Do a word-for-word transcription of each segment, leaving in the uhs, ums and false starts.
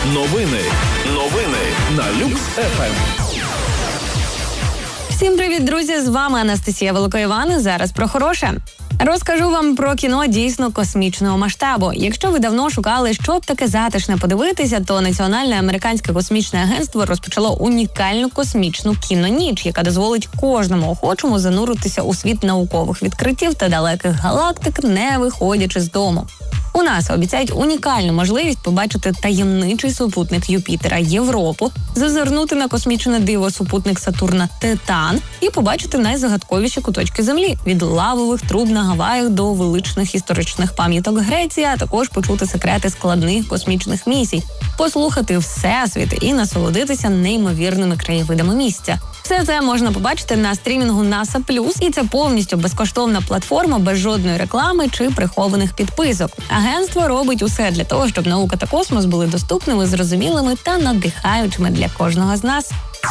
Новини. Новини на Люкс еф ем. Всім привіт, друзі! З вами Анастасія Великоїван. Зараз про хороше. Розкажу вам про кіно дійсно космічного масштабу. Якщо ви давно шукали, що б таке затишне подивитися, то Національне американське космічне агентство розпочало унікальну космічну кіноніч, яка дозволить кожному охочому зануритися у світ наукових відкриттів та далеких галактик, не виходячи з дому. У нас обіцяють унікальну можливість побачити таємничий супутник Юпітера Європу, зазирнути на космічне диво супутник Сатурна Титан і побачити найзагадковіші куточки Землі – від лавових труб на Гаваях до величних історичних пам'яток Греції, а також почути секрети складних космічних місій, послухати всесвіт і насолодитися неймовірними краєвидами місця. Все це можна побачити на стрімінгу NASA плюс, і це повністю безкоштовна платформа без жодної реклами чи прихованих підписок. Агентство робить усе для того, щоб наука та космос були доступними, зрозумілими та надихаючими для кожного з нас.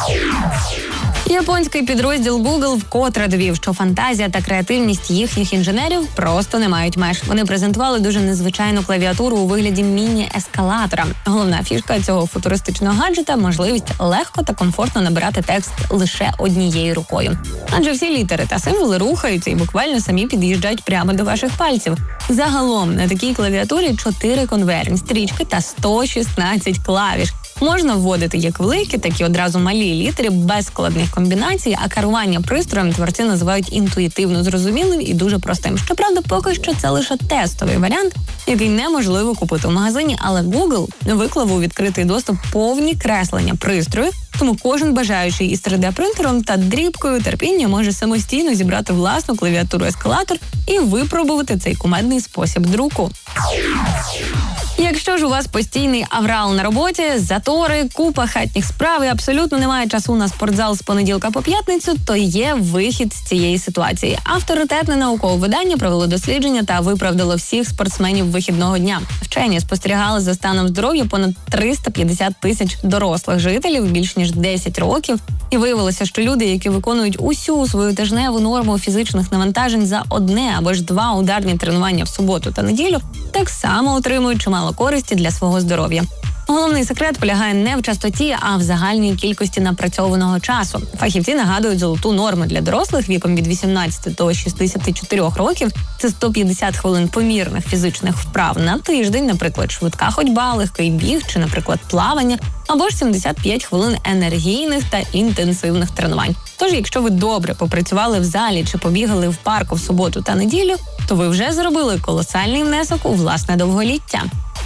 Японський підрозділ Google вкотре довів, що фантазія та креативність їхніх інженерів просто не мають меж. Вони презентували дуже незвичайну клавіатуру у вигляді міні-ескалатора. Головна фішка цього футуристичного гаджета – можливість легко та комфортно набирати текст лише однією рукою. Адже всі літери та символи рухаються і буквально самі під'їжджають прямо до ваших пальців. Загалом на такій клавіатурі чотири конвертні стрічки та сто шістнадцять клавіш. Можна вводити як великі, так і одразу малі літери без складних комбінацій, а керування пристроєм творці називають інтуїтивно зрозумілим і дуже простим. Щоправда, поки що це лише тестовий варіант, який неможливо купити в магазині, але Google виклав у відкритий доступ повні креслення пристрою, тому кожен бажаючий із три де-принтером та дрібкою терпіння може самостійно зібрати власну клавіатуру-ескалатор і випробувати цей кумедний спосіб друку. Якщо ж у вас постійний аврал на роботі, затори, купа хатніх справ і абсолютно немає часу на спортзал з понеділка по п'ятницю, то є вихід з цієї ситуації. Авторитетне наукове видання провело дослідження та виправдало всіх спортсменів вихідного дня. Вчені спостерігали за станом здоров'я понад триста п'ятдесят тисяч дорослих жителів більш ніж десять років. І виявилося, що люди, які виконують усю свою тижневу норму фізичних навантажень за одне або ж два ударні тренування в суботу та неділю, так само отримують чимало користі для свого здоров'я. Головний секрет полягає не в частоті, а в загальній кількості напрацьованого часу. Фахівці нагадують золоту норму для дорослих віком від вісімнадцяти до шістдесяти чотирьох років. Це сто п'ятдесят хвилин помірних фізичних вправ на тиждень, наприклад, швидка ходьба, легкий біг чи, наприклад, плавання, або ж сімдесят п'ять хвилин енергійних та інтенсивних тренувань. Тож, якщо ви добре попрацювали в залі чи побігали в парку в суботу та неділю, то ви вже зробили колосальний внесок у власне довголіття.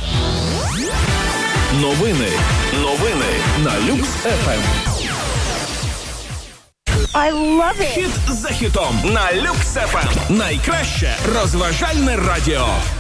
Новини. Новини на Люкс еф ем. I love it! Хіт за хітом на Люкс еф ем. Найкраще розважальне радіо.